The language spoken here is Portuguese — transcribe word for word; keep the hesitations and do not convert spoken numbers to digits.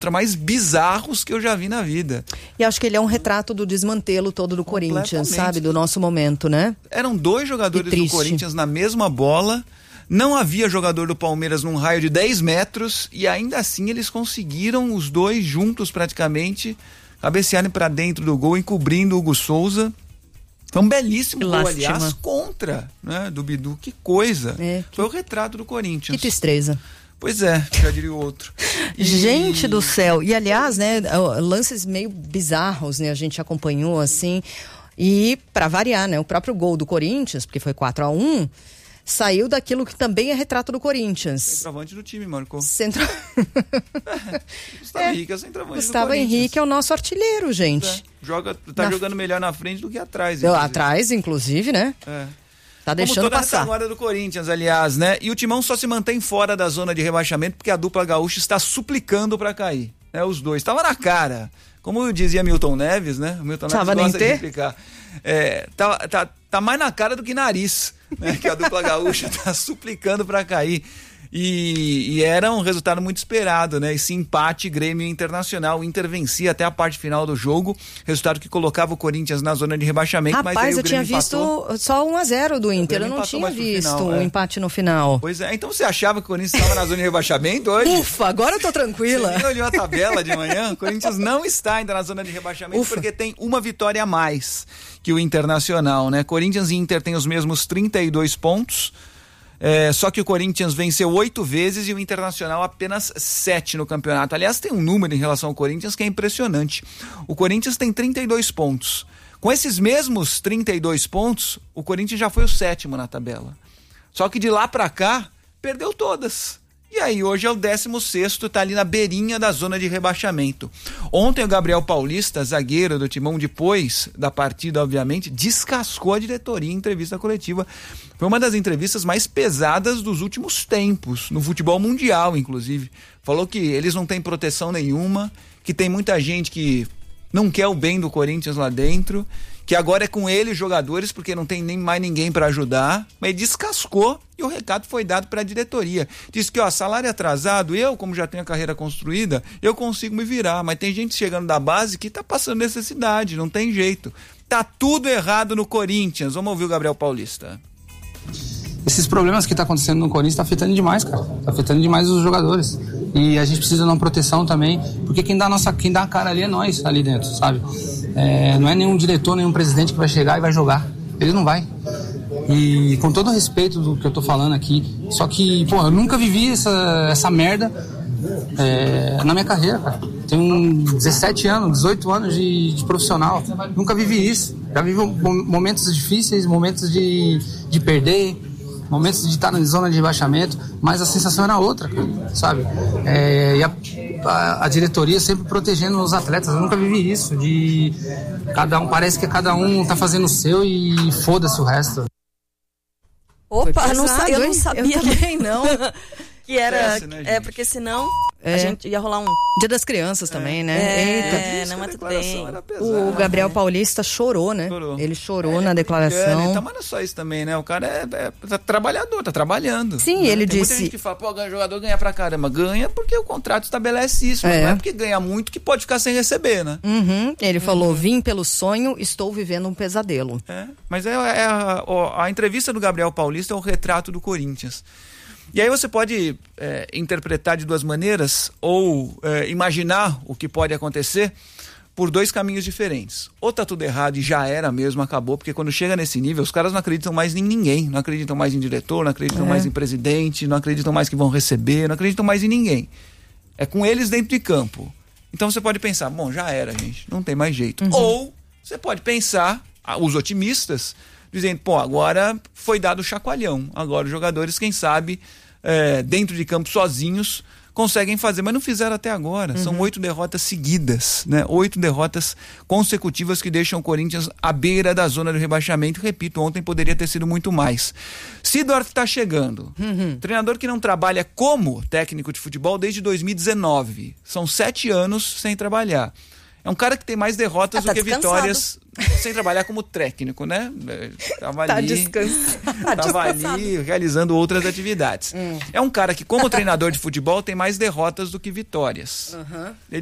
mais bizarros que eu já vi na vida. E acho que ele é um retrato do desmantelo todo do Corinthians, sabe? Do nosso momento, né? Eram dois jogadores do Corinthians na mesma bola, não havia jogador do Palmeiras num raio de dez metros e ainda assim eles conseguiram, os dois juntos praticamente, cabecearem para dentro do gol, encobrindo o Hugo Souza. Foi um belíssimo gol, aliás, contra, né, do Bidu. Que coisa. É, que... Foi o retrato do Corinthians. Que tristeza. Pois é, já diria o outro. E... Gente do céu. E, aliás, né, lances meio bizarros, né, a gente acompanhou, assim. E, para variar, né, o próprio gol do Corinthians, porque foi quatro a um, saiu daquilo que também é retrato do Corinthians. Centroavante do time, marcou. Centro... é, Gustavo é. Henrique é o centroavante Gustavo do Corinthians. Henrique é o nosso artilheiro, gente. É. Joga, tá na... jogando melhor na frente do que atrás. Inclusive. Atrás, inclusive, né? É. Tá deixando Como toda passar. Essa guarda do Corinthians, aliás, né? E o Timão só se mantém fora da zona de rebaixamento porque a dupla gaúcha está suplicando para cair, né? Os dois. Tava na cara. Como dizia Milton Neves, né? O Milton Neves gosta de explicar. É, tá, tá, tá mais na cara do que nariz, né? Que a dupla gaúcha tá suplicando para cair. E, e era um resultado muito esperado, né? Esse empate Grêmio Internacional. O Inter vencia até a parte final do jogo, resultado que colocava o Corinthians na zona de rebaixamento. Rapaz, mas aí o eu Grêmio tinha empatou. visto só um a zero do Inter, eu não tinha visto o um é. empate no final. Pois é, então você achava que o Corinthians estava na zona de rebaixamento hoje? Ufa, agora eu tô tranquila. Você olhou a tabela de manhã? O Corinthians não está ainda na zona de rebaixamento. Ufa. Porque tem uma vitória a mais que o Internacional, né? Corinthians e Inter têm os mesmos trinta e dois pontos. É, só que o Corinthians venceu oito vezes e o Internacional apenas sete no campeonato. Aliás, tem um número em relação ao Corinthians que é impressionante. O Corinthians tem trinta e dois pontos. Com esses mesmos trinta e dois pontos, o Corinthians já foi o sétimo na tabela. Só que de lá pra cá, perdeu todas. E aí, hoje é o décimo sexto, tá ali na beirinha da zona de rebaixamento. Ontem o Gabriel Paulista, zagueiro do Timão, depois da partida, obviamente, descascou a diretoria em entrevista coletiva. Foi uma das entrevistas mais pesadas dos últimos tempos, no futebol mundial, inclusive. Falou que eles não têm proteção nenhuma, que tem muita gente que não quer o bem do Corinthians lá dentro, que agora é com ele os jogadores, porque não tem nem mais ninguém para ajudar, mas descascou e o recado foi dado para a diretoria. Disse que, ó, salário atrasado, eu, como já tenho a carreira construída, eu consigo me virar, mas tem gente chegando da base que tá passando necessidade, não tem jeito. Tá tudo errado no Corinthians. Vamos ouvir o Gabriel Paulista. Esses problemas que tá acontecendo no Corinthians tá afetando demais, cara. Tá afetando demais os jogadores. E a gente precisa de uma proteção também, porque quem dá a nossa, quem dá a cara ali é nós, ali dentro, sabe? É, não é nenhum diretor, nenhum presidente que vai chegar e vai jogar. Ele não vai. E com todo o respeito do que eu tô falando aqui, só que, pô, eu nunca vivi essa, essa merda é, na minha carreira, cara. Tenho dezessete anos, dezoito anos de, de profissional. Nunca vivi isso. Já vivi momentos difíceis, momentos de, de perder, momentos de estar na zona de rebaixamento, mas a sensação era outra, sabe? É, e a, a, a diretoria sempre protegendo os atletas. Eu nunca vivi isso, de cada um, parece que cada um tá fazendo o seu e foda-se o resto. Opa, pesado, não sa- eu não sabia. Eu também não. Que era, Acontece, né, é, porque senão é. a gente ia rolar um... Dia das Crianças é. também, né? É, Eita. não, mas tudo bem. O Gabriel Paulista chorou, né? Chorou. Ele chorou é, na declaração. Então, mas não é só isso também, né? O cara é, é tá trabalhador, tá trabalhando. Sim, né? ele Tem disse... muita gente que fala, pô, o jogador ganha pra caramba. Ganha porque o contrato estabelece isso. É. Não é porque ganha muito que pode ficar sem receber, né? Uhum. Ele uhum. falou, vim pelo sonho, estou vivendo um pesadelo. É, mas é, é a, a, a entrevista do Gabriel Paulista é o retrato do Corinthians. E aí você pode é, interpretar de duas maneiras ou é, imaginar o que pode acontecer por dois caminhos diferentes. Ou tá tudo errado e já era mesmo, acabou, porque quando chega nesse nível, os caras não acreditam mais em ninguém, não acreditam mais em diretor, não acreditam é. mais em presidente, não acreditam mais que vão receber, não acreditam mais em ninguém. É com eles dentro de campo. Então você pode pensar, bom, já era, gente, não tem mais jeito. Uhum. Ou você pode pensar, os otimistas, dizendo, pô, agora foi dado o chacoalhão, agora os jogadores, quem sabe, é, dentro de campo sozinhos, conseguem fazer, mas não fizeram até agora. Uhum. São oito derrotas seguidas, né? Oito derrotas consecutivas que deixam o Corinthians à beira da zona do rebaixamento. Repito, ontem poderia ter sido muito mais. Seedorf está chegando. Uhum. Treinador que não trabalha como técnico de futebol desde dois mil e dezenove. São sete anos sem trabalhar. É um cara que tem mais derrotas Ah, tá do que descansado. vitórias sem trabalhar como técnico, né? Tava Tá ali, descansado. tava ali realizando outras atividades. Hum. É um cara que, como treinador de futebol, tem mais derrotas do que vitórias. Uhum. Ele